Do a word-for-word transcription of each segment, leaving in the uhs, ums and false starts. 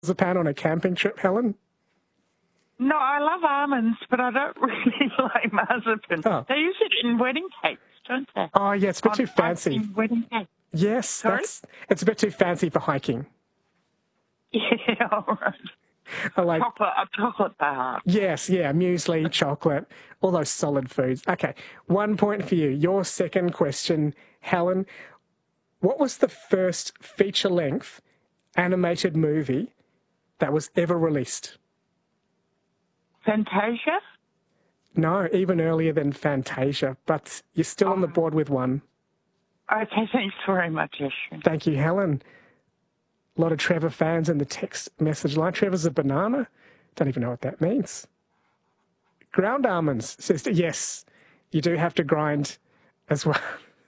marzipan on a camping trip, Helen? No, I love almonds, but I don't really like marzipan. Oh. They use it in wedding cakes, don't they? Oh, yeah, it's a bit On too fancy. icing wedding cake. Yes, Sorry? that's it's a bit too fancy for hiking. Yeah, all right. I like Chocolate, a chocolate bar. Yes, yeah, muesli, chocolate, all those solid foods. Okay, one point for you. Your second question, Helen. What was the first feature-length animated movie that was ever released? Fantasia? No, even earlier than Fantasia, but you're still Oh. on the board with one. Okay, thanks very much, Ashwin. Thank you, Helen. A lot of Trevor fans in the text message line. Trevor's a banana. Don't even know what that means. Ground almonds, says, yes, you do have to grind as well.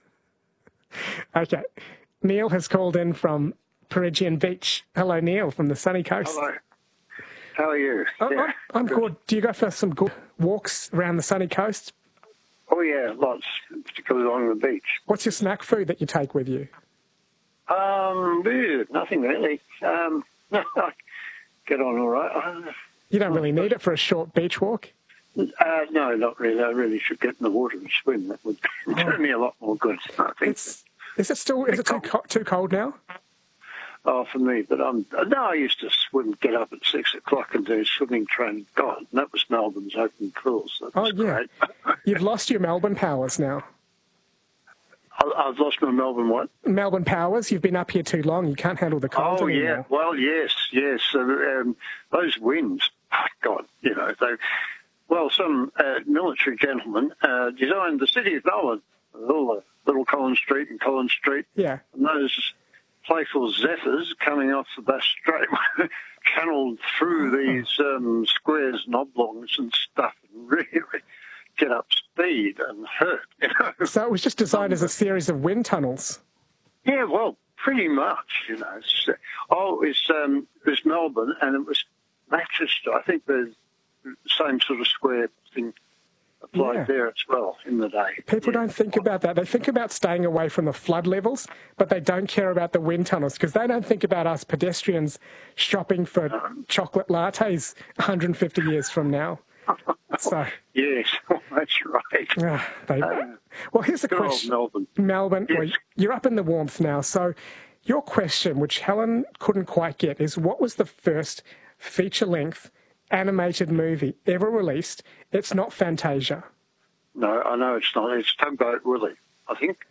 Okay. Neil has called in from Peregian Beach. Hello, Neil, from the sunny coast. Hello. How are you? Oh, Yeah, I'm, I'm good. Do you go for some good walks around the sunny coast? Oh, yeah, lots, particularly along the beach. What's your snack food that you take with you? Um, ew, nothing really. Um, get on all right. Uh, You don't really need it for a short beach walk. uh, no, not really. I really should get in the water and swim. That would do me a lot more good, I think. It's is it still is it too co- too cold now? Oh, for me, but um, no, I used to swim, get up at six o'clock and do swimming training. God, and that was Melbourne's open pool, so that Oh was yeah, great. you've lost your Melbourne powers now. I, I've lost my Melbourne what? Melbourne powers. You've been up here too long. You can't handle the cold Oh, anymore. yeah. Well, yes, yes. So, um, those winds, oh, God, you know, they, well, some uh, military gentleman uh, designed the city of Melbourne, with all the little Collins Street and Collins Street, Yeah. and those playful zephyrs coming off the Bass Strait channeled through these um, squares and oblongs and stuff and really get up speed and hurt, you know. So it was just designed as a series of wind tunnels. Yeah, well, pretty much, you know. It's, oh, it's, um, it was Melbourne, and it was Manchester. I think the same sort of square thing applied Yeah. there as well in the day. People Yeah. don't think about that. They think about staying away from the flood levels, but they don't care about the wind tunnels because they don't think about us pedestrians shopping for chocolate lattes one hundred fifty years from now. So, Yes, that's right. uh, they, well, here's a Good old question. Melbourne. Melbourne, well, Yes. you're up in the warmth now. So your question, which Helen couldn't quite get, is what was the first feature-length animated movie ever released? It's not Fantasia. No, I know it's not. It's Tugboat Willie, I think.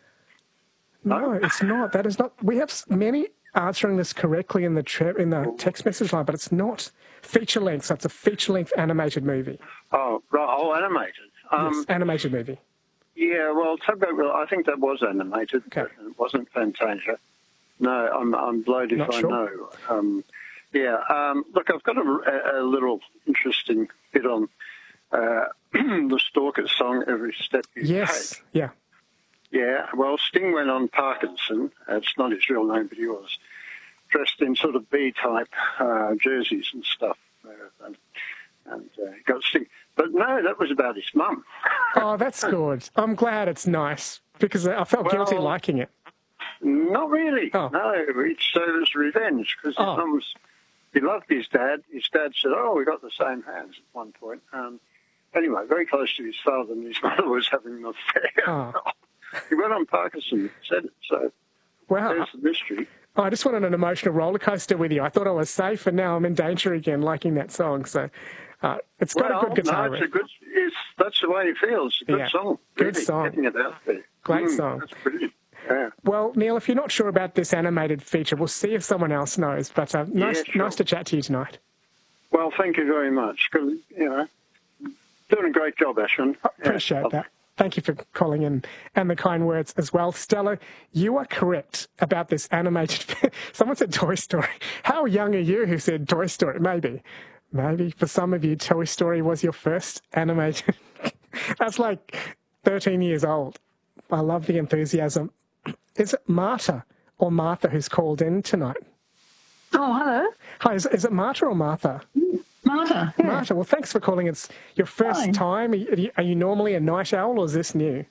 No, it's not. That is not. We have s- many answering this correctly in the tre- in the text message line, but it's not feature-length. So it's a feature-length animated movie. Oh, right, oh, animated. Um, Yes, animated movie. Yeah, well, Tugboat Willie, I think that was animated, Okay. but it wasn't Fantasia. No, I'm, I'm blowed if Not I sure. know. Um, yeah, um, look, I've got a, a little interesting bit on uh, the Stalkers song, Every Step You Yes. Take. Yeah. Yeah, well, Sting went on Parkinson. It's not his real name, but he was dressed in sort of B-type uh, jerseys and stuff. Uh, and and uh, he got Sting. But no, that was about his mum. Oh, that's good. I'm glad it's nice because I felt guilty Well, liking it. Not really. Oh. No, it served as revenge because his Oh. mum was, he loved his dad. His dad said, oh, we got the same hands at one point. Um, anyway, very close to his father, and his mother was having an affair. Oh. He went on Parkinson, said it, so Wow. there's the mystery. I just wanted an emotional roller coaster with you. I thought I was safe, and now I'm in danger again liking that song. So uh, it's got well, a good guitar no, it's a riff. good, it's, that's the way he feels. Good Yeah. song. Good really, song. Getting it out there. Great Mm, song. That's brilliant. Yeah. Well, Neil, if you're not sure about this animated feature, we'll see if someone else knows. But uh, nice, Yeah, sure. nice to chat to you tonight. Well, thank you very much. 'Cause, you know, doing a great job, Ashwin. I appreciate Yeah. that. Thank you for calling in and the kind words as well. Stella, you are correct about this animated. Someone said Toy Story. How young are you who said Toy Story? Maybe. Maybe for some of you, Toy Story was your first animated. That's like thirteen years old. I love the enthusiasm. Is it Marta or Martha who's called in tonight? Oh, hello. Hi, is, is it Marta or Martha? Marta. Yeah. Marta, well, thanks for calling. It's your first Hi. time. Are you, are you normally a night owl or is this new?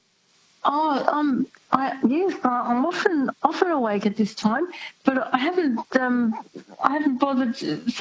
Oh, um, I, yes, I- I'm often often awake at this time, but I haven't um, I haven't bothered